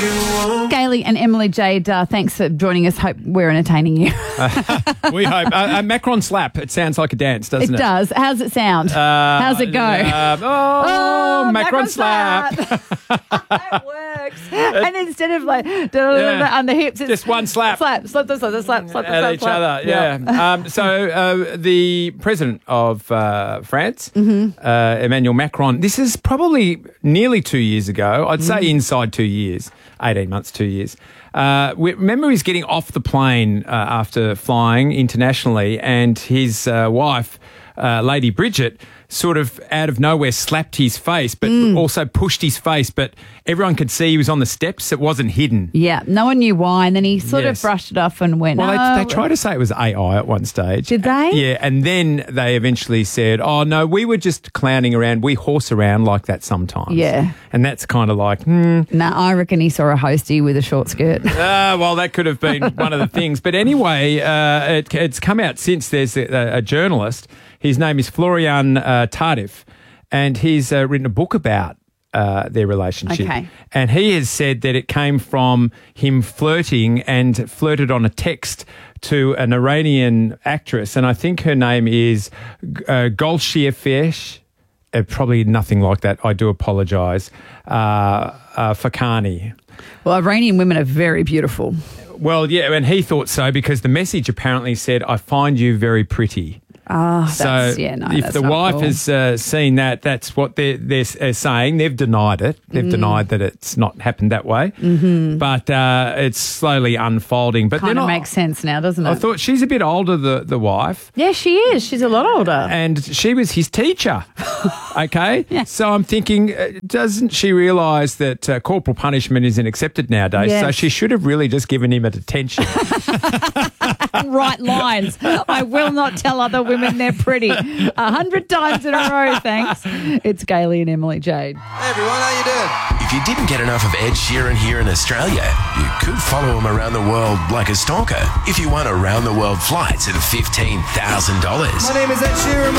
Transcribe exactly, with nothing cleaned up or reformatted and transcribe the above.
Gailey and Emily Jade, uh, thanks for joining us. Hope we're entertaining you. We hope. Uh, a Macron slap. It sounds like a dance, doesn't it? It does. How's it sound? Uh, How's it go? Uh, oh, Oh, Macron, slap. That works. And instead of like Yeah. on the hips, it's Just one slap. slap, slap, slap, slap, slap, slap, At slap, each slap. other, yeah. um, so uh, the president of uh, France, Mm-hmm. uh, Emmanuel Macron, this is probably nearly two years ago. I'd say inside two years, eighteen months, two years. Uh, we, remember he's getting off the plane uh, after flying internationally, and his uh, wife, uh, Lady Bridget, sort of out of nowhere slapped his face, but also pushed his face. But everyone could see he was on the steps. It wasn't hidden. Yeah, no one knew why, and then he sort Yes. of brushed it off and went, Well, oh. they, they tried to say it was A I at one stage. Did they? Yeah, and then they eventually said, oh, no, we were just clowning around. We horse around like that sometimes. Yeah. And that's kind of like, hmm, No, I reckon he saw a hostie with a short skirt. uh, well, that could have been one of the things. But anyway, uh, it, it's come out since. There's a, a journalist. His name is Florian uh, Tardif, and he's uh, written a book about uh, their relationship. Okay. And he has said that it came from him flirting and flirted on a text to an Iranian actress, and I think her name is uh, Golshiya Fesh. Uh, probably nothing like that. I do apologise. Uh, uh, Fakani. Well, Iranian women are very beautiful. Well, yeah, and he thought so because the message apparently said, I find you very pretty. Ah, So that's, yeah, no, if that's the not wife cool. has uh, seen that, that's what they're, they're uh, saying. They've denied it. They've Mm. denied that it's not happened that way. Mm-hmm. But uh, it's slowly unfolding. But Kind they're of not, makes sense now, doesn't it? I thought she's a bit older, the, the wife. yeah, she is. She's a lot older. And she was his teacher, okay? Yeah. So I'm thinking, uh, doesn't she realise that uh, corporal punishment isn't accepted nowadays? Yes. So she should have really just given him a detention. Right lines. I will not tell other women they're pretty. A hundred times in a row, thanks. It's Gailey and Emily Jade. Hey everyone, how you doing? If you didn't get enough of Ed Sheeran here in Australia, you could follow him around the world like a stalker if you won around the world flights at fifteen thousand dollars. My name is Ed Sheeran.